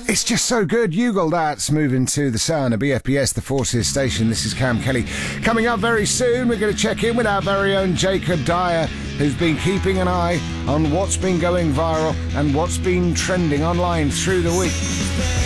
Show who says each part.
Speaker 1: It's just so good. Yougle, that's moving to the sound of BFBS, the Forces station. This is Cam Kelly. Coming up very soon, we're going to check in with our very own Jacob Dyer, who's been keeping an eye on what's been going viral and what's been trending online through the week.